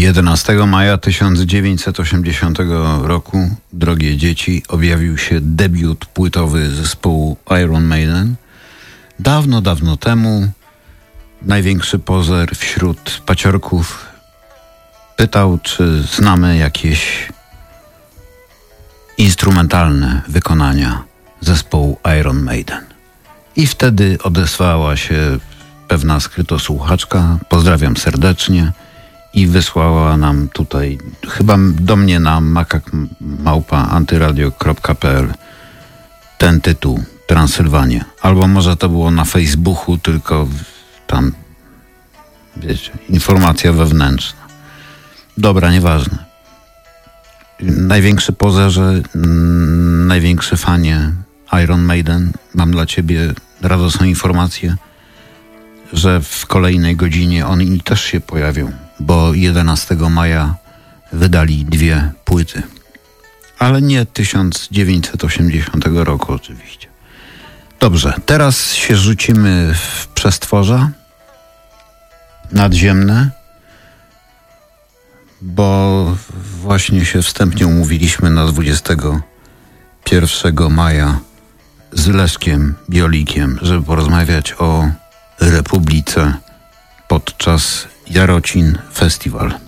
11 maja 1980 roku, drogie dzieci, objawił się debiut płytowy zespołu Iron Maiden. Dawno, dawno temu największy pozer wśród paciorków pytał, czy znamy jakieś instrumentalne wykonania zespołu Iron Maiden. I wtedy odezwała się pewna skrytosłuchaczka, pozdrawiam serdecznie, i wysłała nam tutaj, chyba do mnie na makak@antyradio.pl ten tytuł, Transylwania. Albo może to było na Facebooku, tylko tam, wiecie, informacja wewnętrzna. Dobra, nieważne. Największy pozerze, największy fanie Iron Maiden, mam dla ciebie radosną informację, że w kolejnej godzinie oni też się pojawią, bo 11 maja wydali 2 płyty. Ale nie 1980 roku oczywiście. Dobrze, teraz się rzucimy w przestworza nadziemne, bo właśnie się wstępnie umówiliśmy na 21 maja z Leszkiem Biolikiem, żeby porozmawiać o Republice podczas Jarocin Festival.